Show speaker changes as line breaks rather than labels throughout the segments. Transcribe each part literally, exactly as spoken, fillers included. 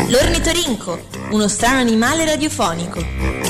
L'ornitorinco, uno strano animale radiofonico.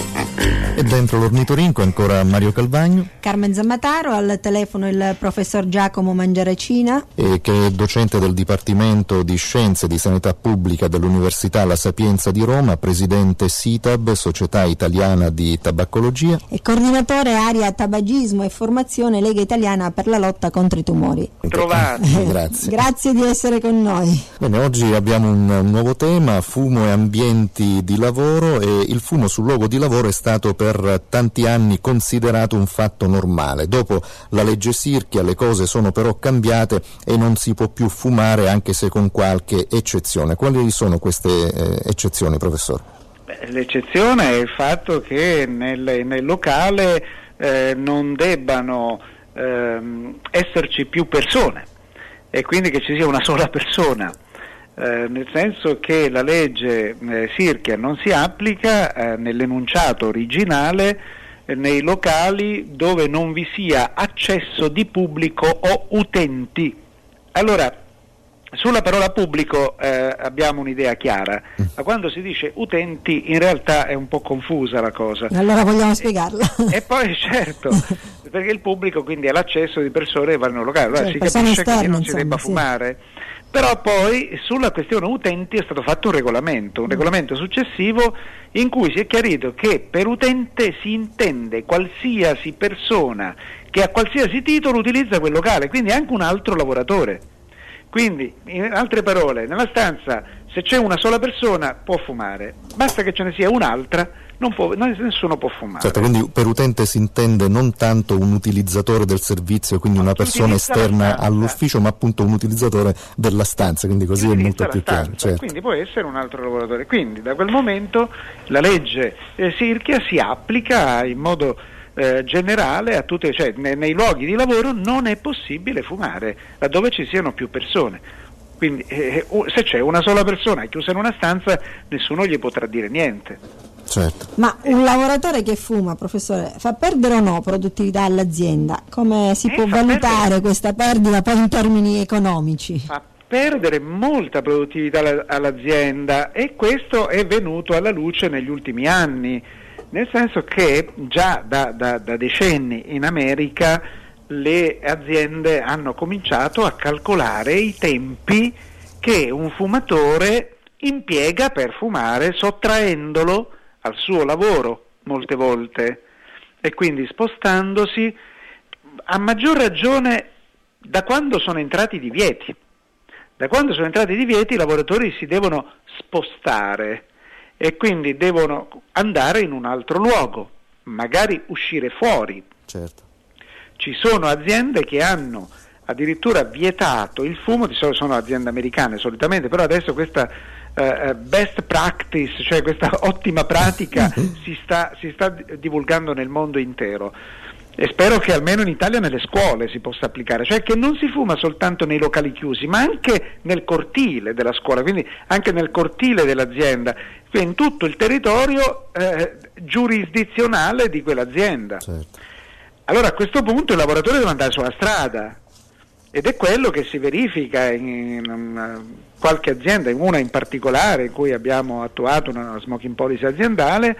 E dentro l'ornitorinco ancora Mario Calvagno,
Carmen Zammataro, al telefono il professor Giacomo Mangiarecina,
e che è docente del Dipartimento di Scienze di Sanità Pubblica dell'Università La Sapienza di Roma, presidente SITAB, Società Italiana di Tabaccologia,
e coordinatore area tabagismo e formazione Lega Italiana per la lotta contro i tumori.
Trovati.
Grazie.
Grazie di essere con noi.
Bene, oggi abbiamo un, un nuovo tema, fumo e ambienti di lavoro, e il fumo sul luogo di lavoro è stato per tanti anni considerato un fatto normale. Dopo la legge Sirchia le cose sono però cambiate e non si può più fumare, anche se con qualche eccezione. Quali sono queste eh, eccezioni, professore?
Beh, l'eccezione è il fatto che nel, nel locale eh, non debbano ehm, esserci più persone, e quindi che ci sia una sola persona. Eh, nel senso che la legge eh, Sirchia non si applica eh, nell'enunciato originale eh, nei locali dove non vi sia accesso di pubblico o utenti. Allora, sulla parola pubblico eh, abbiamo un'idea chiara, ma quando si dice utenti in realtà è un po' confusa la cosa.
Allora vogliamo spiegarla.
E, e poi certo, perché il pubblico quindi è l'accesso di persone che vanno al locale, allora
Cioè,
si
persone
capisce
esterne,
che non si
insomma,
debba
sì.
fumare. Però poi sulla questione utenti è stato fatto un regolamento, un regolamento successivo in cui si è chiarito che per utente si intende qualsiasi persona che a qualsiasi titolo utilizza quel locale, quindi anche un altro lavoratore. Quindi, in altre parole, nella stanza se c'è una sola persona può fumare, basta che ce ne sia un'altra, non può, non, nessuno può fumare.
Certo, quindi per utente si intende non tanto un utilizzatore del servizio, quindi una persona esterna all'ufficio, ma appunto un utilizzatore della stanza, quindi così è molto più chiaro. Certo.
Quindi può essere un altro lavoratore. Quindi da quel momento la legge eh, Sirchia si applica in modo eh, generale a tutte, cioè ne, nei luoghi di lavoro non è possibile fumare laddove ci siano più persone. Quindi eh, se c'è una sola persona chiusa in una stanza, nessuno gli potrà dire niente.
Certo.
Ma un lavoratore che fuma, professore, fa perdere o no produttività all'azienda? Come si
Eh,
può
fa
valutare
perdere.
questa perdita poi in termini economici?
Fa perdere molta produttività alla- all'azienda, e questo è venuto alla luce negli ultimi anni, nel senso che già da, da, da decenni in America le aziende hanno cominciato a calcolare i tempi che un fumatore impiega per fumare, sottraendolo al suo lavoro molte volte, e quindi spostandosi, a maggior ragione da quando sono entrati i divieti. Da quando sono entrati i divieti i lavoratori si devono spostare e quindi devono andare in un altro luogo, magari uscire fuori.
Certo.
Ci sono aziende che hanno addirittura vietato il fumo, di solito sono aziende americane solitamente, però adesso questa uh, best practice, cioè questa ottima pratica si sta, si sta divulgando nel mondo intero, e spero che almeno in Italia nelle scuole si possa applicare, cioè che non si fuma soltanto nei locali chiusi, ma anche nel cortile della scuola, quindi anche nel cortile dell'azienda, quindi in tutto il territorio eh, giurisdizionale di quell'azienda.
Certo.
Allora a questo punto il lavoratore deve andare sulla strada, ed è quello che si verifica in, in una, qualche azienda, in una in particolare in cui abbiamo attuato una smoking policy aziendale,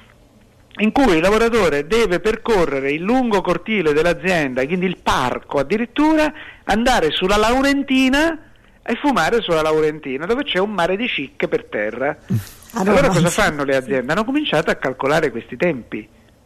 in cui il lavoratore deve percorrere il lungo cortile dell'azienda, quindi il parco addirittura, andare sulla Laurentina e fumare sulla Laurentina, dove c'è un mare di cicche per terra. Allora cosa fanno le aziende? Hanno cominciato a calcolare questi tempi.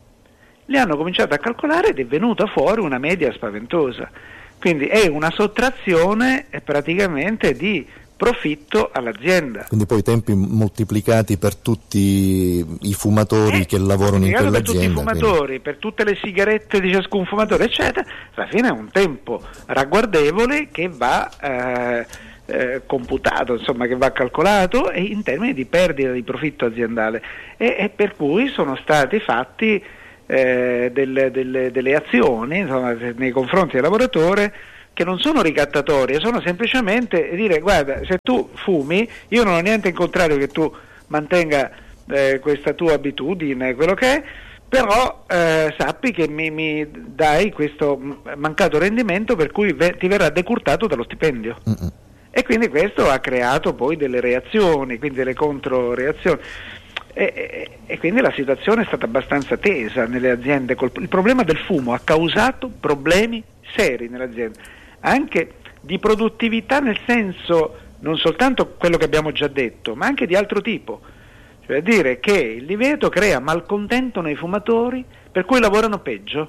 Li hanno cominciato a calcolare ed è venuta fuori una media spaventosa. Quindi è una sottrazione eh, praticamente di profitto all'azienda.
Quindi poi i tempi moltiplicati per tutti i fumatori
Eh,
che lavorano in quell'azienda.
Per tutti i fumatori, quindi, per tutte le sigarette di ciascun fumatore, eccetera, alla fine è un tempo ragguardevole che va eh, eh, computato, insomma, che va calcolato, e in termini di perdita di profitto aziendale. E, e per cui sono stati fatti Eh, delle, delle, delle azioni, insomma, nei confronti del lavoratore, che non sono ricattatorie, sono semplicemente dire: guarda, se tu fumi, io non ho niente in contrario che tu mantenga eh, questa tua abitudine, quello che è, però eh, sappi che mi, mi dai questo mancato rendimento, per cui ve- ti verrà decurtato dallo stipendio. Mm-mm. E quindi questo ha creato poi delle reazioni, quindi delle controreazioni. E, e, e quindi la situazione è stata abbastanza tesa nelle aziende. Col, il problema del fumo ha causato problemi seri nelle aziende, anche di produttività, nel senso non soltanto quello che abbiamo già detto, ma anche di altro tipo, cioè dire che il divieto crea malcontento nei fumatori per cui lavorano peggio.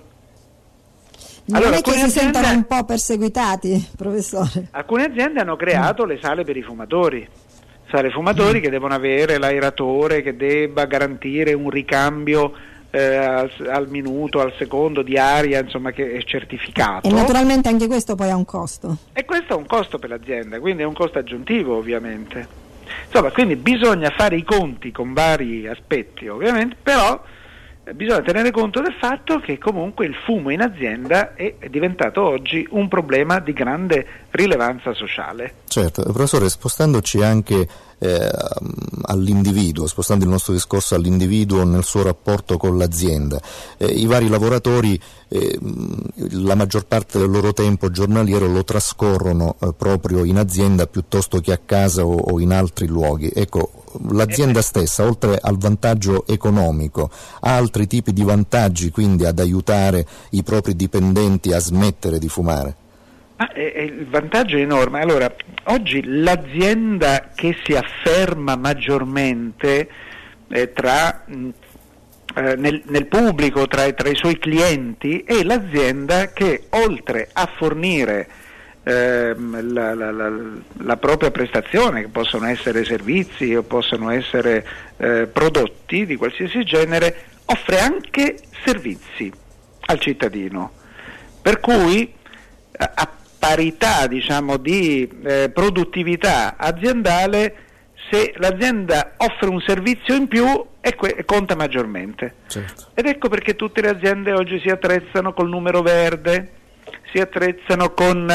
Non
allora,
è che si
aziende,
sentono un po' perseguitati, professore?
Alcune aziende hanno creato mm. le sale per i fumatori, sale fumatori mm. che devono avere l'aeratore che debba garantire un ricambio eh, al, al minuto, al secondo di aria, insomma, che è certificato.
E naturalmente anche questo poi ha un costo.
E questo è un costo per l'azienda, quindi è un costo aggiuntivo ovviamente. Insomma, quindi bisogna fare i conti con vari aspetti ovviamente, però bisogna tenere conto del fatto che comunque il fumo in azienda è diventato oggi un problema di grande rilevanza sociale.
Certo, professore, spostandoci anche eh, all'individuo, spostando il nostro discorso all'individuo nel suo rapporto con l'azienda, eh, i vari lavoratori eh, la maggior parte del loro tempo giornaliero lo trascorrono eh, proprio in azienda piuttosto che a casa o, o in altri luoghi. Ecco, l'azienda stessa, oltre al vantaggio economico, ha altri tipi di vantaggi quindi ad aiutare i propri dipendenti a smettere di fumare?
Ah, eh, eh, il vantaggio è enorme. Allora, oggi l'azienda che si afferma maggiormente eh, tra, mh, eh, nel, nel pubblico, tra, tra i suoi clienti, è l'azienda che oltre a fornire eh, la, la, la, la propria prestazione, che possono essere servizi o possono essere eh, prodotti di qualsiasi genere, offre anche servizi al cittadino. Per cui a parità, diciamo, di eh, produttività aziendale, se l'azienda offre un servizio in più e que- conta maggiormente.
Certo.
Ed ecco perché tutte le aziende oggi si attrezzano col numero verde, si attrezzano con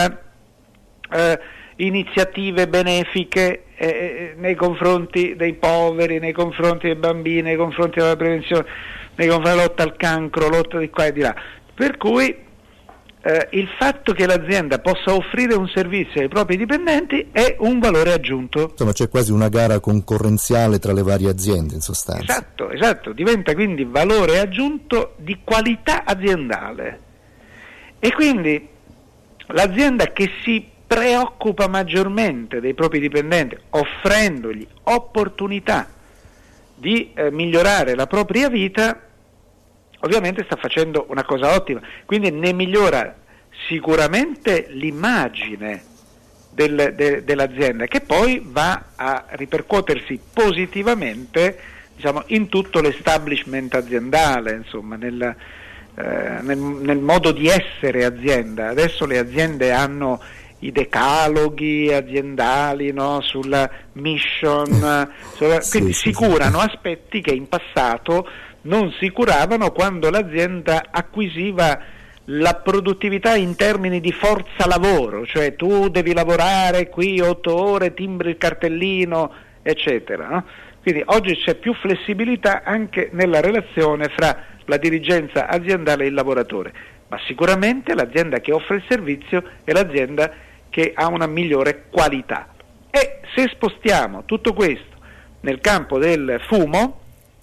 eh, iniziative benefiche eh, nei confronti dei poveri, nei confronti dei bambini, nei confronti della prevenzione, nei confronti della lotta al cancro, lotta di qua e di là. Per cui Eh, il fatto che l'azienda possa offrire un servizio ai propri dipendenti è un valore aggiunto.
Insomma, c'è quasi una gara concorrenziale tra le varie aziende, in sostanza.
Esatto, esatto, diventa quindi valore aggiunto di qualità aziendale. E quindi l'azienda che si preoccupa maggiormente dei propri dipendenti, offrendogli opportunità di eh, migliorare la propria vita, ovviamente sta facendo una cosa ottima, quindi ne migliora sicuramente l'immagine del, de, dell'azienda, che poi va a ripercuotersi positivamente, diciamo, in tutto l'establishment aziendale, insomma, nel, eh, nel, nel modo di essere azienda. Adesso le aziende hanno i decaloghi aziendali, no, sulla mission, sulla,
sì,
quindi
sì,
si curano sì. aspetti che in passato non si curavano quando l'azienda acquisiva la produttività in termini di forza lavoro, cioè tu devi lavorare qui otto ore, timbri il cartellino, eccetera, no? Quindi oggi c'è più flessibilità anche nella relazione fra la dirigenza aziendale e il lavoratore, ma sicuramente l'azienda che offre il servizio è l'azienda che ha una migliore qualità. E se spostiamo tutto questo nel campo del fumo,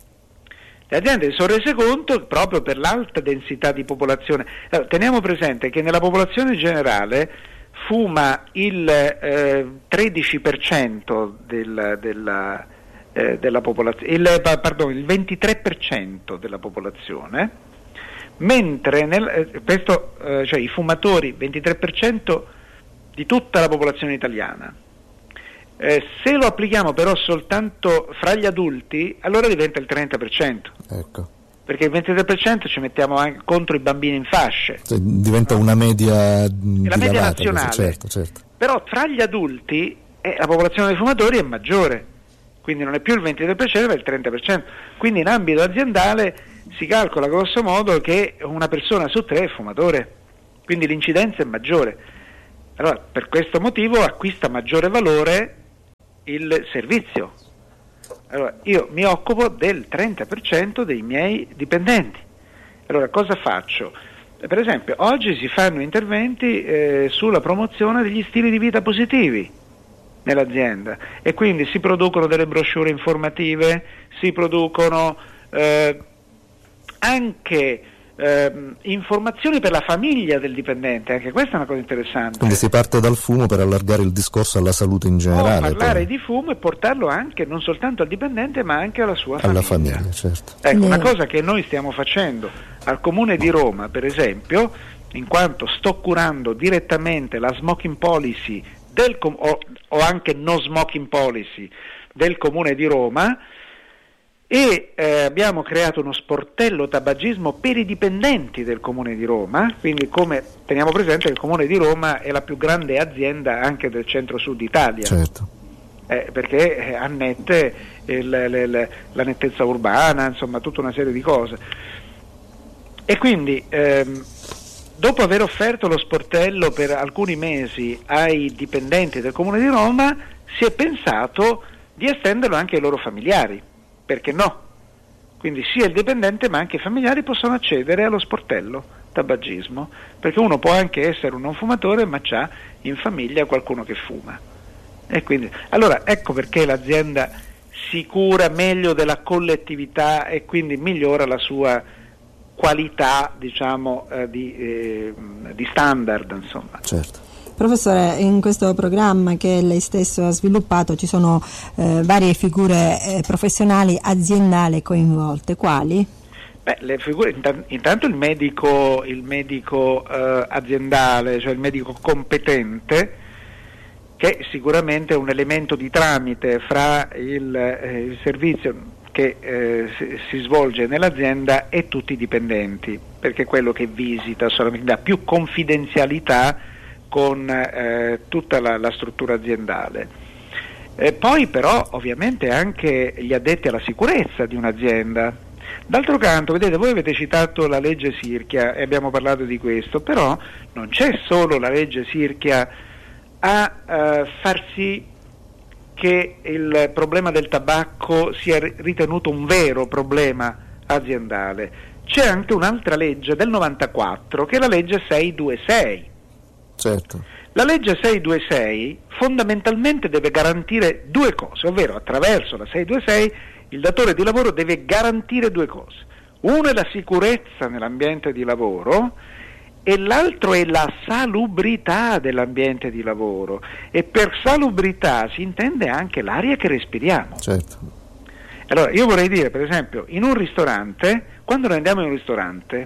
le aziende si sono rese conto, proprio per l'alta densità di popolazione, allora, teniamo presente che nella popolazione generale fuma il eh, tredici per cento del, della, eh, della popolazione, il, pardon, il ventitré per cento della popolazione, mentre nel, eh, questo, eh, cioè i fumatori, ventitré per cento di tutta la popolazione italiana. Eh, se lo applichiamo però soltanto fra gli adulti, allora diventa il trenta per cento.
Ecco.
Perché il ventitré per cento ci mettiamo anche contro i bambini in fasce.
Cioè, diventa no? una media
la media nazionale.
Così, certo, certo.
Però tra gli adulti eh, la popolazione dei fumatori è maggiore, quindi non è più il ventitré per cento ma il trenta per cento. Quindi in ambito aziendale si calcola grosso modo che una persona su tre è fumatore, quindi l'incidenza è maggiore. Allora, per questo motivo acquista maggiore valore il servizio. Allora, io mi occupo del trenta per cento dei miei dipendenti. Allora, cosa faccio? Per esempio, oggi si fanno interventi eh, sulla promozione degli stili di vita positivi. nell'azienda, e quindi si producono delle brochure informative, si producono eh, anche eh, informazioni per la famiglia del dipendente, anche questa è una cosa interessante.
Quindi si parte dal fumo per allargare il discorso alla salute in generale.
O parlare
poi.
di fumo e portarlo anche non soltanto al dipendente ma anche alla sua
alla
famiglia.
famiglia, certo.
Ecco, una cosa che noi stiamo facendo al Comune di Roma, per esempio, in quanto sto curando direttamente la smoking policy del com- o, o anche no smoking policy del Comune di Roma, e eh, abbiamo creato uno sportello tabagismo per i dipendenti del Comune di Roma, quindi come teniamo presente che il Comune di Roma è la più grande azienda anche del centro-sud Italia,
certo.
eh, perché annette il, le, le, la nettezza urbana, insomma tutta una serie di cose, e quindi ehm, dopo aver offerto lo sportello per alcuni mesi ai dipendenti del Comune di Roma, si è pensato di estenderlo anche ai loro familiari. Perché no? Quindi sia il dipendente ma anche i familiari possono accedere allo sportello tabagismo, perché uno può anche essere un non fumatore ma c'ha in famiglia qualcuno che fuma. E quindi, allora ecco perché l'azienda si cura meglio della collettività e quindi migliora la sua qualità, diciamo, eh, di, eh, di standard, insomma.
Certo.
Professore, in questo programma che lei stesso ha sviluppato ci sono eh, varie figure eh, professionali aziendali coinvolte, quali?
Beh, le figure, intanto il medico, il medico eh, aziendale, cioè il medico competente, che sicuramente è un elemento di tramite fra il, eh, il servizio che eh, si, si svolge nell'azienda e tutti i dipendenti, perché è quello che visita, solamente dà più confidenzialità con eh, tutta la, la struttura aziendale. E poi però ovviamente anche gli addetti alla sicurezza di un'azienda. D'altro canto, vedete, voi avete citato la legge Sirchia e abbiamo parlato di questo, però non c'è solo la legge Sirchia a eh, far sì che il problema del tabacco sia ritenuto un vero problema aziendale. C'è anche un'altra legge del novantaquattro che è la legge seicentoventisei.
Certo.
La legge seicentoventisei fondamentalmente deve garantire due cose, ovvero attraverso la seicentoventisei il datore di lavoro deve garantire due cose. Uno è la sicurezza nell'ambiente di lavoro e l'altro è la salubrità dell'ambiente di lavoro, e per salubrità si intende anche l'aria che respiriamo.
Certo.
Allora io vorrei dire, per esempio, in un ristorante, quando noi andiamo in un ristorante,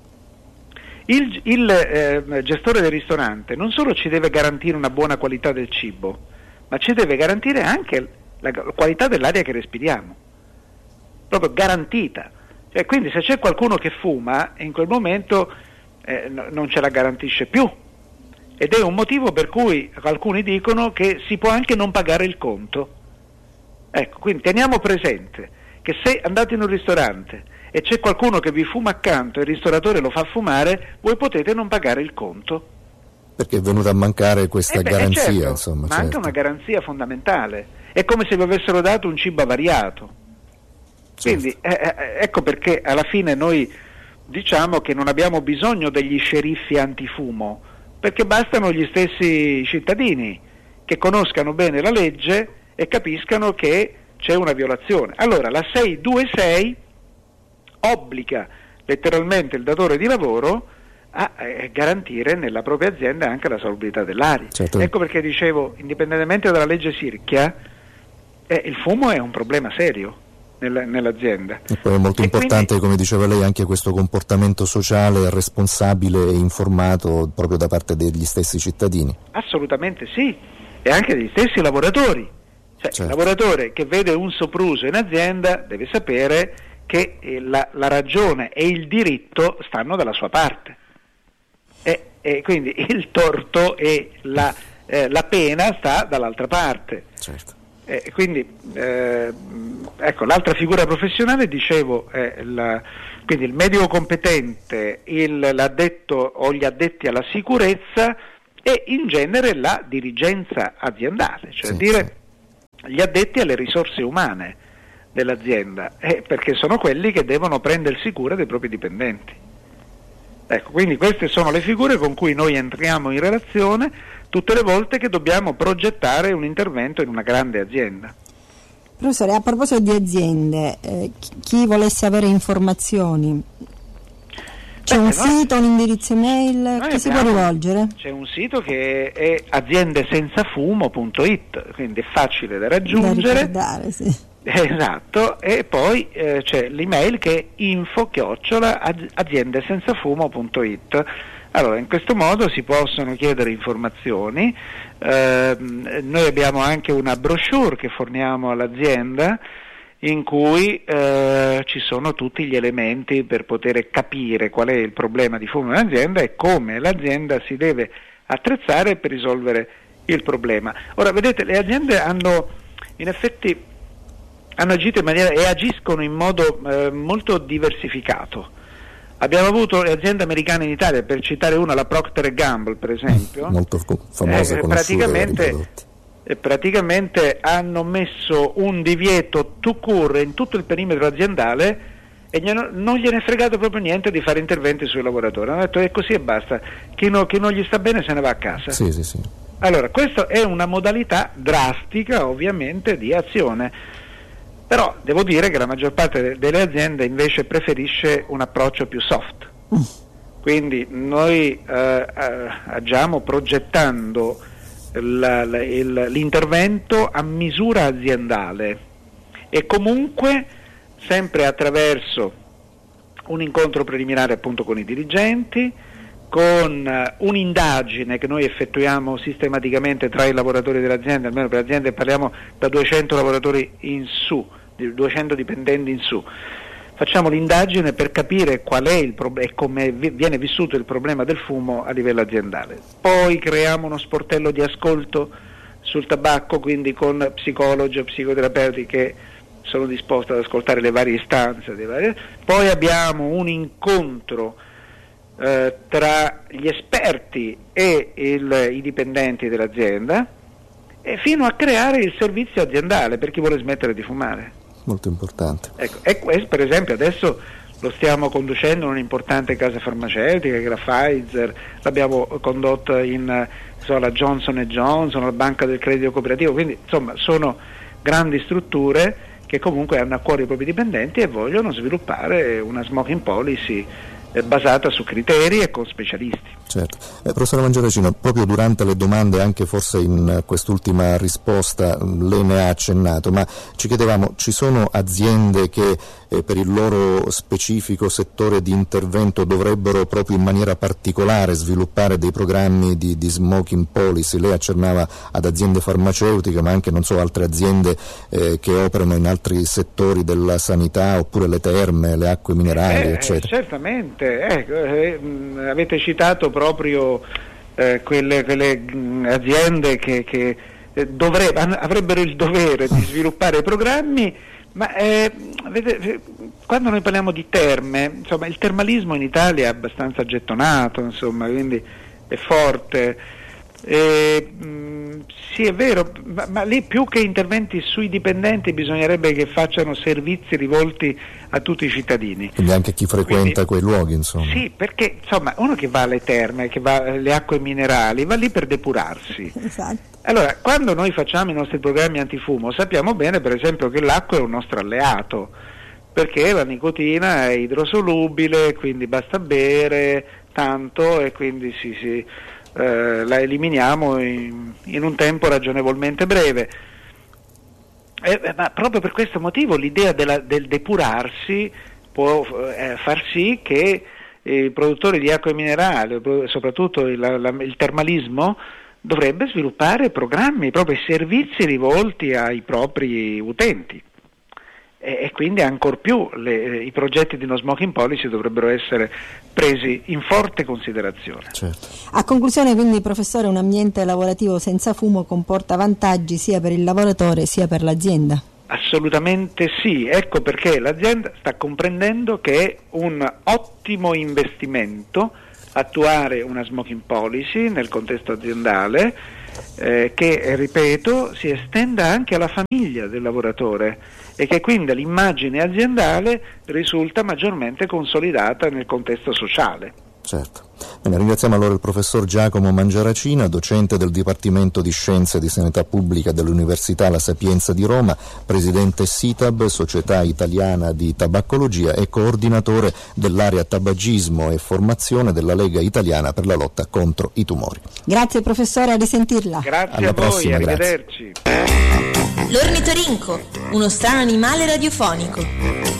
Il, il eh, gestore del ristorante non solo ci deve garantire una buona qualità del cibo, ma ci deve garantire anche la, la qualità dell'aria che respiriamo, proprio garantita. Cioè, quindi se c'è qualcuno che fuma, in quel momento eh, no, non ce la garantisce più, ed è un motivo per cui alcuni dicono che si può anche non pagare il conto. Ecco, quindi teniamo presente che se andate in un ristorante e c'è qualcuno che vi fuma accanto e il ristoratore lo fa fumare, voi potete non pagare il conto.
Perché è venuta a mancare questa
eh beh,
garanzia,
certo,
insomma.
Manca
certo.
una garanzia fondamentale. È come se vi avessero dato un cibo avariato.
Certo.
Quindi eh, ecco perché alla fine noi diciamo che non abbiamo bisogno degli sceriffi antifumo, perché bastano gli stessi cittadini che conoscano bene la legge e capiscano che c'è una violazione. Allora la seicentoventisei obbliga letteralmente il datore di lavoro a eh, garantire nella propria azienda anche la salubrità dell'aria.
Certo.
Ecco perché dicevo, indipendentemente dalla legge Sirchia, eh, il fumo è un problema serio nel, nell'azienda.
E poi è molto
e
importante,
quindi,
come diceva lei, anche questo comportamento sociale responsabile e informato proprio da parte degli stessi cittadini.
Assolutamente sì, e anche degli stessi lavoratori. Cioè,
certo.
Il lavoratore che vede un sopruso in azienda deve sapere che la, la ragione e il diritto stanno dalla sua parte, e, e quindi il torto e la, eh, la pena sta dall'altra parte.
Certo.
E quindi eh, ecco, l'altra figura professionale, dicevo, è la, quindi il medico competente, il, l'addetto o gli addetti alla sicurezza e in genere la dirigenza aziendale, cioè
sì,
dire gli addetti alle risorse umane dell'azienda, eh, perché sono quelli che devono prendersi cura dei propri dipendenti. Ecco, quindi queste sono le figure con cui noi entriamo in relazione tutte le volte che dobbiamo progettare un intervento in una grande azienda.
Professore, a proposito di aziende, eh, chi volesse avere informazioni, c'è Beh, un sito, un indirizzo mail, chi si può rivolgere?
C'è un sito che è aziende senza fumo punto it, quindi è facile da raggiungere.
Da ricordare, sì.
Esatto, e poi eh, c'è l'email che è info chiocciola aziende senza fumo punto it. Allora, in questo modo si possono chiedere informazioni. Eh, noi abbiamo anche una brochure che forniamo all'azienda in cui eh, ci sono tutti gli elementi per poter capire qual è il problema di fumo nell'azienda e come l'azienda si deve attrezzare per risolvere il problema. Ora, vedete, le aziende hanno in effetti hanno agito in maniera e agiscono in modo eh, molto diversificato. Abbiamo avuto le aziende americane in Italia, per citare una, la Procter and Gamble per esempio,
molto famosa,
eh, praticamente, eh, praticamente hanno messo un divieto tout court in tutto il perimetro aziendale e non gliene è fregato proprio niente di fare interventi sui lavoratori. Hanno detto è così e basta, chi, no, chi non gli sta bene se ne va a casa.
Sì, sì, sì.
Allora, questa è una modalità drastica ovviamente di azione. Però devo dire che la maggior parte delle aziende invece preferisce un approccio più soft, quindi noi eh, agiamo progettando la, la, il, l'intervento a misura aziendale e comunque sempre attraverso un incontro preliminare appunto con i dirigenti, con un'indagine che noi effettuiamo sistematicamente tra i lavoratori dell'azienda, almeno per l'azienda parliamo da duecento lavoratori in su, di duecento dipendenti in su. Facciamo l'indagine per capire qual è il problema e come viene vissuto il problema del fumo a livello aziendale. Poi creiamo uno sportello di ascolto sul tabacco, quindi con psicologi e psicoterapeuti che sono disposti ad ascoltare le varie istanze. Le varie... Poi abbiamo un incontro eh, tra gli esperti e il, i dipendenti dell'azienda, e fino a creare il servizio aziendale per chi vuole smettere di fumare.
Molto importante.
Ecco, e questo per esempio adesso lo stiamo conducendo in un'importante casa farmaceutica che è la Pfizer, l'abbiamo condotta in so, la Johnson and Johnson, la Banca del Credito Cooperativo, quindi insomma sono grandi strutture che comunque hanno a cuore i propri dipendenti e vogliono sviluppare una smoking policy basata su criteri e con specialisti.
Certo. Eh, professore Mangiaracino, proprio durante le domande, anche forse in quest'ultima risposta, lei ne ha accennato, ma ci chiedevamo, ci sono aziende che eh, per il loro specifico settore di intervento dovrebbero proprio in maniera particolare sviluppare dei programmi di, di smoking policy? Lei accennava ad aziende farmaceutiche, ma anche, non so, altre aziende eh, che operano in altri settori della sanità, oppure le terme, le acque minerali,
eh,
eccetera.
Certamente. Ecco, eh, mh, avete citato proprio eh, quelle, quelle mh, aziende che, che eh, dovrebbe, avrebbero il dovere di sviluppare programmi, ma eh, vedete, quando noi parliamo di terme, insomma, il termalismo in Italia è abbastanza gettonato, insomma, quindi è forte. Eh, mh, sì, è vero, ma, ma lì più che interventi sui dipendenti bisognerebbe che facciano servizi rivolti a tutti i cittadini.
Quindi anche chi frequenta Quindi, quei luoghi, insomma.
Sì, perché insomma uno che va alle terme, che va alle acque minerali, va lì per depurarsi.
Esatto.
Allora, quando noi facciamo i nostri programmi antifumo, sappiamo bene per esempio che l'acqua è un nostro alleato, perché la nicotina è idrosolubile, quindi basta bere tanto e quindi si... si Eh, la eliminiamo in, in un tempo ragionevolmente breve. Eh, ma proprio per questo motivo l'idea della, del depurarsi può eh, far sì che i produttori di acque minerali, soprattutto il, la, il termalismo, dovrebbe sviluppare programmi, proprio servizi rivolti ai propri utenti. E quindi ancor più le, i progetti di no smoking policy dovrebbero essere presi in forte considerazione.
Certo.
A conclusione, quindi, professore, un ambiente lavorativo senza fumo comporta vantaggi sia per il lavoratore sia per l'azienda?
Assolutamente sì, ecco perché l'azienda sta comprendendo che è un ottimo investimento attuare una smoking policy nel contesto aziendale eh, che, ripeto, si estenda anche alla famiglia del lavoratore e che quindi l'immagine aziendale risulta maggiormente consolidata nel contesto sociale.
Certo. Bene, ringraziamo allora il professor Giacomo Mangiaracina, docente del Dipartimento di Scienze di Sanità Pubblica dell'Università La Sapienza di Roma, presidente S I T A B, Società Italiana di Tabaccologia, e coordinatore dell'area tabagismo e formazione della Lega Italiana per la lotta contro i tumori.
Grazie professore, a risentirla.
Grazie
Alla
a voi,
prossima,
arrivederci.
L'ornitorinco, uno strano animale radiofonico.